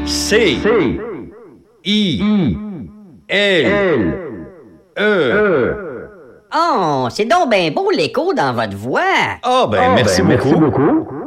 C. I. L. E. Oh, c'est donc ben beau l'écho dans votre voix. Ah, ben, merci beaucoup.